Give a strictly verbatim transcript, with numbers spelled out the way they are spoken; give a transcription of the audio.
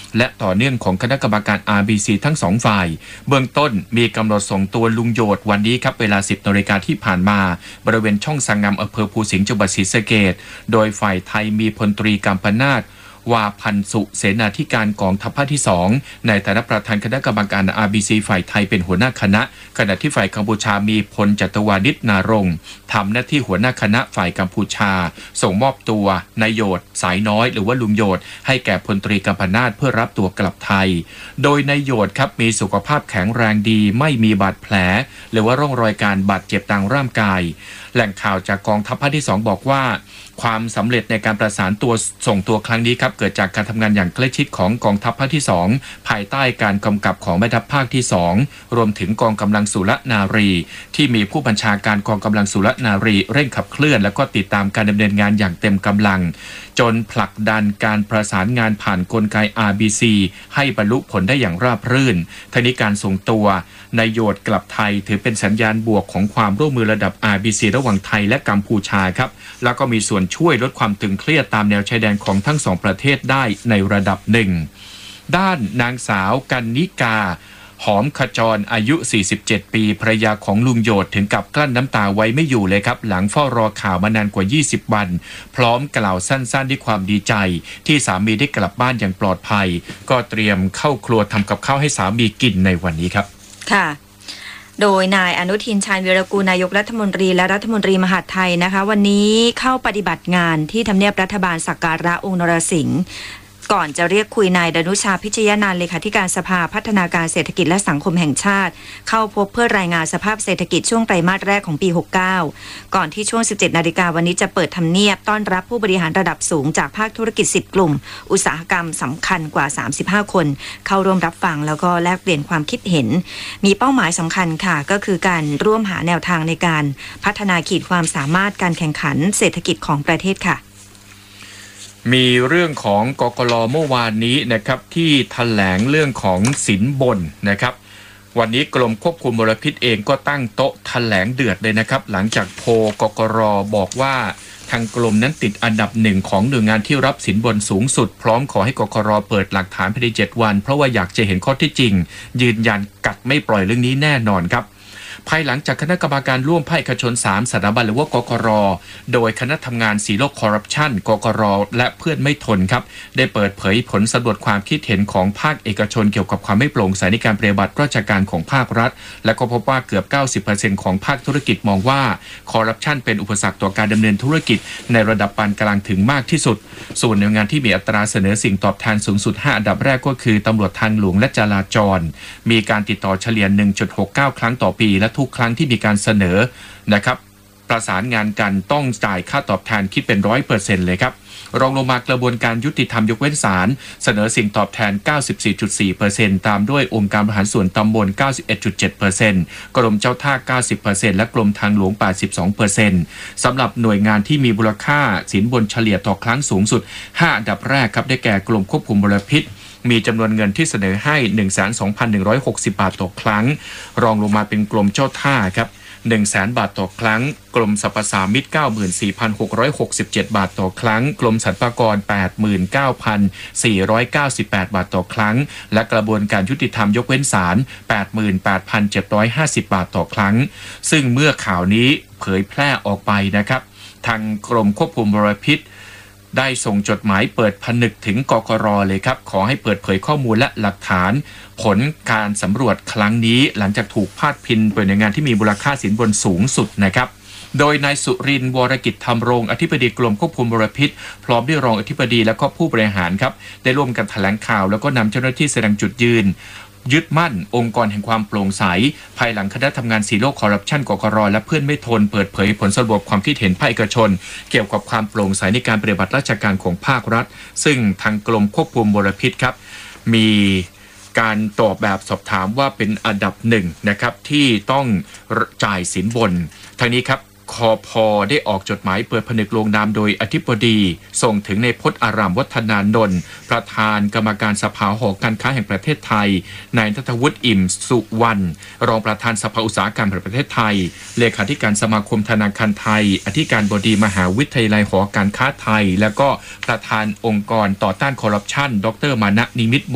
และต่อเนื่องของคณะกรรมการ อาร์ บี ซี ทั้งสองฝ่ายเบื้องต้นมีกำหนดส่งตัวลุงโยดวันนี้ครับเวลา สิบนาฬิกาที่ผ่านมาบริเวณช่องสังงามอำเภอภูสิงห์จังหวัดศรีสะเกษโดยฝ่ายไทยมีพลตรีกัมปนาทวาพันสุเสนาธิการกองทัพภาคที่สองในฐานะประธานคณะกรรมการ อาร์ บี ซี ฝ่ายไทยเป็นหัวหน้าคณะขณะที่ฝ่ายกัมพูชามีพลจัตวานิชนารงค์ทำหน้าที่หัวหน้าคณะฝ่ายกัมพูชาส่งมอบตัวนายโยดสายน้อยหรือว่าลุงโยดให้แก่พลตรีกัมปนาทเพื่อรับตัวกลับไทยโดยนายโยดครับมีสุขภาพแข็งแรงดีไม่มีบาดแผลหรือว่าร่องรอยการบาดเจ็บทางร่างกายแหล่งข่าวจากกองทัพภาคที่สองบอกว่าความสำเร็จในการประสานตัวส่งตัวครั้งนี้ครับเกิดจากการทำงานอย่างใกล้ชิดของกองทัพภาคที่สองภายใต้การกำกับของแม่ทัพภาคที่สองรวมถึงกองกำลังสุรนารีที่มีผู้บัญชาการกองกำลังสุรนารีเร่งขับเคลื่อนและก็ติดตามการดำเนินงานอย่างเต็มกำลังจนผลักดันการประสานงานผ่านกลไก อาร์ บี ซี ให้บรรลุผลได้อย่างราบรื่นทั้งนี้การส่งตัวนายโยดกลับไทยถือเป็นสัญญาณบวกของความร่วมมือระดับ อาร์ บี ซี ระหว่างไทยและกัมพูชาครับแล้วก็มีส่วนช่วยลดความตึงเครียดตามแนวชายแดนของทั้งสองประเทศได้ในระดับหนึ่งด้านนางสาวกันนิกาหอมขจรอายุสี่สิบเจ็ดปีภรรยาของลุงโยดถึงกับกลั้นน้ำตาไว้ไม่อยู่เลยครับหลังเฝ้ารอข่าวมานานกว่ายี่สิบวันพร้อมกล่าวสั้นๆด้วยความดีใจที่สามีได้กลับบ้านอย่างปลอดภัยก็เตรียมเข้าครัวทำกับข้าวให้สามีกินในวันนี้ครับค่ะโดยนายอนุทินชาญวีรกูลนายกรัฐมนตรีและรัฐมนตรีมหาดไทยนะคะวันนี้เข้าปฏิบัติงานที่ทำเนียบรัฐบาลสักการะองค์นรสิงห์ก่อนจะเรียกคุยนายดนุชาพิชยนันท์เลขาธิการสภาพัฒนาการเศรษฐกิจและสังคมแห่งชาติเข้าพบเพื่อรายงานสภาพเศรษฐกิจช่วงไตรมาสแรกของปีหกสิบเก้าก่อนที่ช่วง สิบเจ็ดนาฬิกาวันนี้จะเปิดทำเนียบต้อนรับผู้บริหารระดับสูงจากภาคธุรกิจสิบกลุ่มอุตสาหกรรมสำคัญกว่าสามสิบห้าคนเข้าร่วมรับฟังแล้วก็แลกเปลี่ยนความคิดเห็นมีเป้าหมายสำคัญค่ะก็คือการร่วมหาแนวทางในการพัฒนาขีดความสามารถการแข่งขันเศรษฐกิจของประเทศค่ะมีเรื่องของกกล.เมื่อวานนี้นะครับที่แถลงเรื่องของสินบนนะครับวันนี้กรมควบคุมมลพิษเองก็ตั้งโต๊ะแถลงเดือดเลยนะครับหลังจากโพลกกร.บอกว่าทางกรมนั้นติดอันดับหนึ่งของหน่วยงานที่รับสินบนสูงสุดพร้อมขอให้กกร.เปิดหลักฐานภายในเจ็ดวันเพราะว่าอยากจะเห็นข้อเท็จจริงยืนยันกัดไม่ปล่อยเรื่องนี้แน่นอนครับภายหลังจากคณะกรรมการร่วมภาคเอกชนสามสถาบันหรือว่ากกร.โดยคณะทำงานสีโลกคอร์รัปชันกกร.และเพื่อนไม่ทนครับได้เปิดเผยผลสำรวจความคิดเห็นของภาคเอกชนเกี่ยวกับความไม่โปร่งใสในการปฏิบัติราชการของภาครัฐและก็พบว่าเกือบ เก้าสิบเปอร์เซ็นต์ ของภาคธุรกิจมองว่าคอร์รัปชันเป็นอุปสรรคต่อการดำเนินธุรกิจในระดับปานกลางถึงมากที่สุดส่วนหน่วยงานที่มีอัตราเสนอสิ่งตอบแทนสูงสุดห้าอันดับแรกก็คือตำรวจทางหลวงและจราจรมีการติดต่อเฉลี่ย หนึ่งจุดหกเก้า ครั้งต่อปีและทุกครั้งที่มีการเสนอนะครับประสานงานกันต้องจ่ายค่าตอบแทนคิดเป็น ร้อยเปอร์เซ็นต์ เลยครับรองลงมากระบวนการยุติธรรมยกเว้นศาลเสนอสิ่งตอบแทน เก้าสิบสี่จุดสี่เปอร์เซ็นต์ ตามด้วยองค์การบริหารส่วนตำบล เก้าสิบเอ็ดจุดเจ็ดเปอร์เซ็นต์ กรมเจ้าท่า เก้าสิบเปอร์เซ็นต์ และกรมทางหลวง แปดสิบสองเปอร์เซ็นต์ สำหรับหน่วยงานที่มีมูลค่าสินบนเฉลี่ยต่อครั้งสูงสุดห้าอันดับแรกครับได้แก่กรมควบคุมมลพิษมีจำนวนเงินที่เสนอให้ หนึ่งแสนสองพันหนึ่งร้อยหกสิบ บาทต่อครั้งรองลงมาเป็นกรมเจ้าท่าครับหนึ่งแสนบาทต่อครั้งกรมสรรพสามิต เก้าหมื่นสี่พันหกร้อยหกสิบเจ็ด บาทต่อครั้งกรมสรรพากร แปดหมื่นเก้าพันสี่ร้อยเก้าสิบแปด บาทต่อครั้งและกระบวนการยุติธรรมยกเว้นศาล แปดหมื่นแปดพันเจ็ดร้อยห้าสิบ บาทต่อครั้งซึ่งเมื่อข่าวนี้เผยแพร่ออกไปนะครับทางกรมควบคุมมลพิษได้ส่งจดหมายเปิดผนึกถึงกกร.เลยครับขอให้เปิดเผยข้อมูลและหลักฐานผลการสำรวจครั้งนี้หลังจากถูกพาดพิงเป็นหน่วยงานที่มีมูลค่าสินบนสูงสุดนะครับโดยนายสุรินทร์วรกิจธรรมรงค์อธิบดีกรมควบคุมมลพิษพร้อมด้วยรองอธิบดีและก็ผู้บริหารครับได้ร่วมกันแถลงข่าวแล้วก็นำเจ้าหน้าที่แสดงจุดยืนยึดมั่นองค์กรแห่งความโปร่งใสภายหลังคณะทำงานสีโลกคอร์รัปชันกกร.และเพื่อนไม่ทนเปิดเผยผลสำรวจความคิดเห็นภาคเอกชนเกี่ยวกับความโปร่งใสในการปฏิบัติราชการของภาครัฐซึ่งทางกรมควบคุมมลพิษครับมีการตอบแบบสอบถามว่าเป็นอันดับหนึ่งนะครับที่ต้องจ่ายสินบนทางนี้ครับคพ.ได้ออกจดหมายเปิดผนึกลงนามโดยอธิบดีส่งถึงในพจน์อารามวัฒนานนท์ประธานกรรมการสภาหอการค้าแห่งประเทศไทยนายณัฐวุฒิอิ่มสุวรรณรองประธานสภาอุตสาหกรรมแห่งประเทศไทยเลขาธิการสมาคมธนาคารไทยอธิการบดีมหาวิทยาลัยหอการค้าไทยและก็ประธานองค์กรต่อต้านคอร์รัปชันดรมานะนิมิต